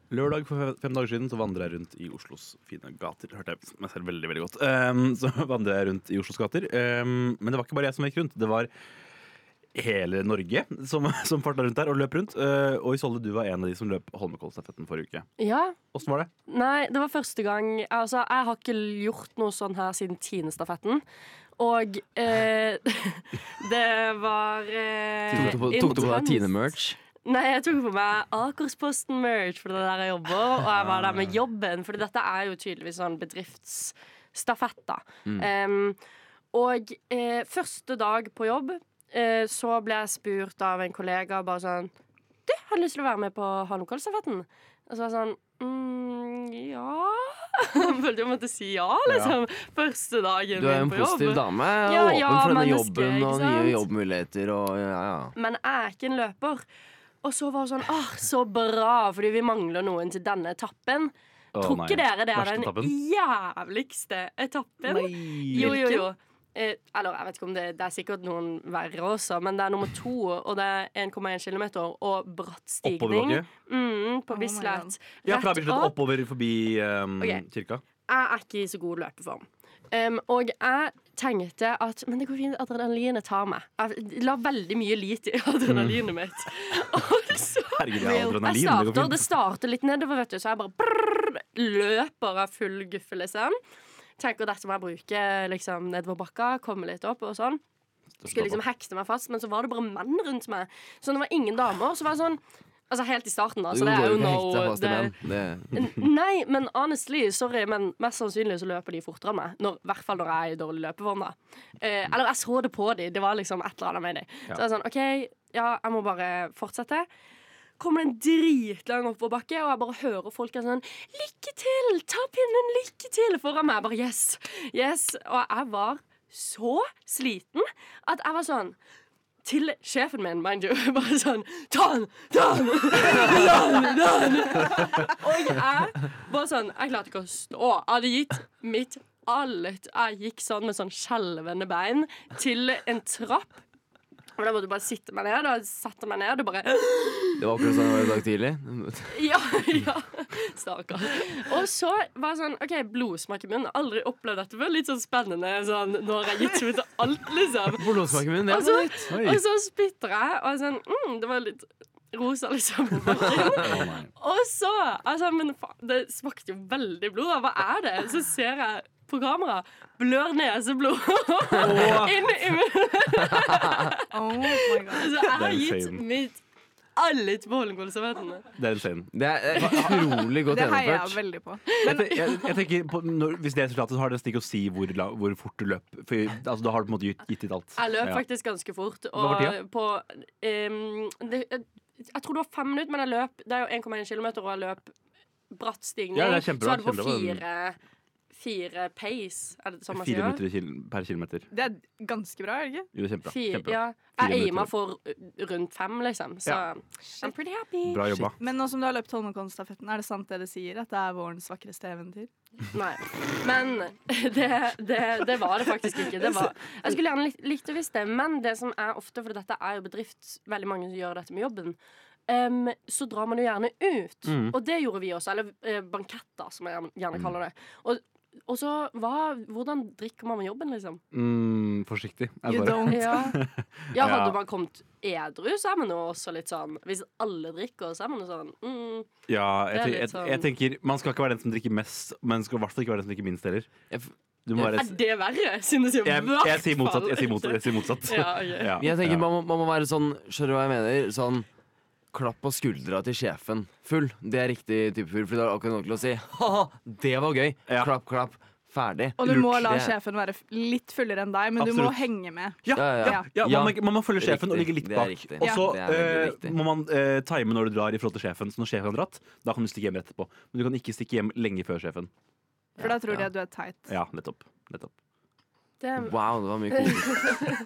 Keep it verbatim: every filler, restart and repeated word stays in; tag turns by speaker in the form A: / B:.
A: Lørdag for fem dager siden så vandret jeg rundt i Oslos fine gater. Hørte jeg meg selv veldig, veldig godt. Um, så vandret jeg rundt i Oslos gater. Um, men det var ikke bare jeg som gikk rundt. Det var hele Norge som, som farta rundt der og løp rundt. Uh, og Isolde, du var en av de som løp Holmenkollstafetten forrige uke.
B: Ja.
A: Hvordan var det?
B: Nei, det var første gang. Altså, jeg har ikke gjort noe sånn her siden tiendestafetten. Og eh, det var eh,
C: Tok du på, tok du på deg Tine-merch?
B: Nei, jeg tok på meg Akersposten-merch, for det er der jeg jobber. Og jeg var der med jobben, for dette er jo tydeligvis sånn bedriftsstafett, da. Mm. Um, og eh, første dag på jobb eh, så ble jeg spurt av en kollega bare sånn Du, har du lyst til å være med på Holmenkollstafetten? Og så var jeg sånn mm, ja Jeg følte jeg måtte si ja, liksom. Ja. Første dagen
C: Du er en
B: på jobb.
C: positiv dame,
B: ja,
C: åpen
B: ja,
C: for denne
B: menneske,
C: jobben og nye jobbmuligheter. Og, ja, ja.
B: Men jeg er ikke en løper. Og så var det sånn, ah, så bra, fordi vi mangler noen til denne etappen.
A: Å,
B: Tror ikke
A: nei.
B: dere det er
A: Verste
B: den
A: etappen?
B: jævligste etappen?
A: Nei.
B: Jo, jo, jo. Eh, eller jeg vet ikke om det, det er sikkert noen verre også, men det er nummer to, og det er en komma én kilometer og bratt stigning. Mm, på
D: Oh my
B: Bislett.
D: God.
A: Ja, fra
B: Rett
A: Bislett
B: opp.
A: oppover forbi um,
B: Ok.
A: kirka.
B: Jeg er ikke i så god løpeform. Um, og jeg tenkte at Men det går fint, adrenalinet tar meg. Jeg la veldig mye lit i adrenalinet mitt. Og så
A: Herregud, jeg har
B: jeg
A: adrenalin. Det går
B: starter,
A: fint.
B: det starter litt nedover, vet du, så jeg bare brrr, løper av full guffe, liksom. Tenker dette må jeg bruke liksom, nedover bakka, komme litt opp og sånn. Skulle liksom hekte meg fast, men så var det bare menn rundt meg. Så det var ingen damer. Så var det sånn Altså helt i starten, da. Så det er jo no det,
C: det.
B: Nei, men honestly, sorry, men mest sannsynlig så løper de fortere enn meg. Når, I hvert fall når jeg er i dårlig løpeform, da. Eh, eller jeg så det på dem. Det var liksom et eller annet med dem.
A: Ja.
B: Så jeg er sånn, OK, ja, jeg må bare fortsette. Kommer det en dritlang oppoverbakke, og jeg bare hører folk er sånn 'Lykke til! Ta pinnen! Lykke til!' foran meg. Jeg bare yes! Yes! Og jeg var så sliten at jeg var sånn til sjefen min, mind you. Bare sånn Ta den! Ta den! Ta den! Ta den! Og jeg bare sånn Jeg klarte ikke å stå. Jeg hadde gitt mitt alt. Jeg gikk sånn med sånn skjelvende bein til en trapp. Og da måtte jeg bare sitte meg ned. Og jeg satte meg ned og bare
C: Det var akkurat sånn det var i dag tidlig.
B: Ja, ja. Stakkar. Og så var det sånn OK, blodsmak i munnen. Aldri opplevd dette før. Litt sånn spennende sånn når jeg gitt ut alt, liksom.
C: Blodsmaken min, det
B: Og
C: er
B: så,
C: noe nytt.
A: Oi.
B: og så spytter jeg, og sånn mm, det var litt rosa, liksom. På bakken.
A: Å, nei.
B: Og så altså, Men faen, det smakte jo veldig blod. Da. Hva er det? Så ser jeg på kamera blør neseblod inn i munnen.
D: Oh my God.
B: Så jeg har
A: Det er
B: gitt
A: insane.
B: mitt alle til Holmenkollstafetten.
A: Det er insane.
C: Det er eh, utrolig godt
D: Det heier jeg
C: gjennomført.
D: veldig på.
A: Jeg, te- jeg, jeg tenker på, når, Hvis det er resultatet, så har det stikk å si hvor, la, hvor fort du løp. For altså, Da har du på en måte gitt, gitt ditt alt.
B: Jeg løp
A: Ja.
B: faktisk ganske fort.
A: Hva var
B: Og
A: tida?
B: på ehm, det, Jeg tror det var fem minutter, men jeg løp Det er jo en komma én kilometer, og jeg løp bratt stigning.
A: Ja, det er kjempebra,
B: så er det på
A: kjempebra.
B: fire Fire pace, er det sånn man
A: Fire
B: sier?
A: minutter i kil per kilometer.
D: Det er ganske bra, er det ikke?
A: Jo, det er kjempebra.
B: Fire,
A: kjempebra.
B: ja.
A: Fire
B: Jeg aima
A: minutter.
B: for uh, rundt fem, liksom. Så
A: Ja.
B: I'm pretty happy.
A: Bra jobba.
D: Men nå som du har løpt Holmenkollstafetten, er det sant det det sier? At det er vårens vakreste eventyr?
B: Nei. Men det, det, det var det faktisk ikke. Det var, jeg skulle gjerne likt, likt å visst det, men det som er ofte, for dette er jo bedrift, veldig mange som gjør dette med jobben, um, så drar man jo gjerne ut.
A: Mm.
B: Og det gjorde vi også. Eller eh, banketter, som jeg gjerne kaller det. Og, og så, hva, hvordan drikker man med jobben, liksom?
A: Mm, forsiktig. er
D: You
A: svaret.
D: don't.
B: Ja, ja hadde
A: Ja.
B: man kommet edru, så er man jo også litt sånn hvis alle drikker, så er man jo sånn mm,
A: Ja,
B: Det
A: jeg,
B: er
A: tenk-
B: litt
A: jeg,
B: sånn-
A: jeg tenker Man skal ikke være den som drikker mest, men skal i hvert fall ikke være den som drikker minst heller.
C: Jeg, f-
A: Du må være
B: Er det verre? Synes jeg,
A: jeg,
B: hvert
A: jeg, sier motsatt.
B: fall
A: Jeg sier motsatt. Jeg sier motsatt.
B: Ja, ok.
A: Ja,
C: jeg tenker
A: ja.
C: man må, man må være sånn, skjønner du hva jeg mener? Sånn klapp på skuldra til sjefen. Full. Det er riktig type full, for det er akkurat nok til å si ha-ha, det var gøy.
A: Ja.
C: Klapp, klapp. Ferdig.
D: Og du
A: Lurt.
D: må la
C: Det-
D: sjefen være f- litt fullere enn deg, men du må
A: Absolutt.
D: henge med.
A: Ja,
C: Ja, ja,
A: ja, ja,
C: ja.
A: man, må, man må følge sjefen og
C: Riktig.
A: ligge litt
C: Det er
A: bak.
C: riktig.
A: Og så
C: Det er veldig
A: eh,
C: riktig.
A: må man eh, time når du drar i forhold til sjefen. Så når sjefen har dratt, da kan du stikke hjem rett etterpå. Men du kan ikke stikke hjem lenge før sjefen.
D: For da tror de
C: Ja.
D: at du er tight.
A: Ja, nettopp. nettopp.
B: Det,
C: Wow, det var mye koselig.